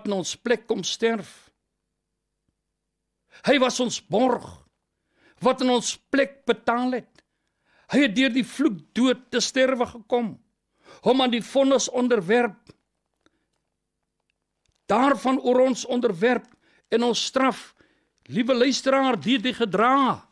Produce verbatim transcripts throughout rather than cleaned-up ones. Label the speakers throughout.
Speaker 1: wat in ons plek kom sterf. Hy was ons borg, wat in ons plek betaal het. Hy het deur die vloek dood te sterwe gekom, hom aan die vonnis onderwerp, daarvan oor ons onderwerp en ons straf, liewe luisteraar, deur die gedra.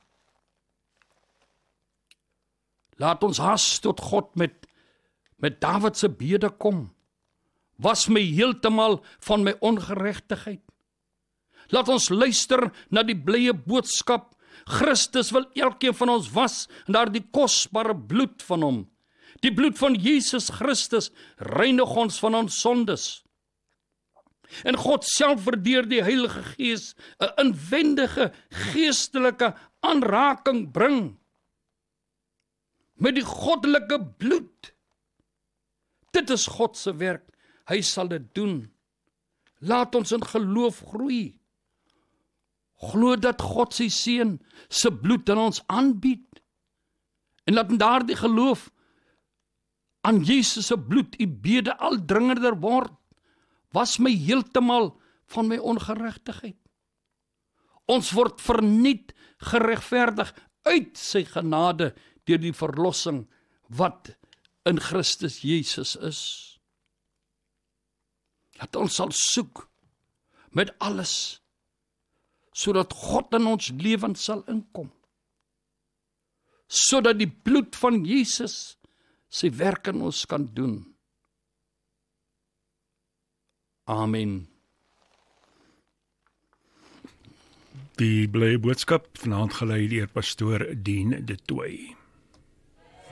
Speaker 1: Laat ons haas tot God met, met Dawid se bede kom. Was my heeltemal van my ongeregtigheid. Laat ons luister na die blye boodskap. Christus wil elkeen van ons was naar die kosbare bloed van hom. Die bloed van Jesus Christus reinig ons van ons sondes. En God self deur die Heilige Gees 'n inwendige geestelike aanraking bring met die goddelike bloed. Dit is God se werk. Hy sal dit doen. Laat ons in geloof groei. Glo dat God sy seun se bloed aan ons aanbied. En laat in daardie geloof aan Jesus se bloed u bede al dringender word. Was my heeltemal van my ongeregtigheid. Ons word verniet geregverdig uit sy genade deur die verlossing wat in Christus Jesus is. Dat ons sal soek met alles, sodat God in ons lewens sal inkom. Sodat die bloed van Jesus sy werk in ons kan doen. Amen.
Speaker 2: Die blye boodskap vanaand gelei deur pastoor Dien de Tooy.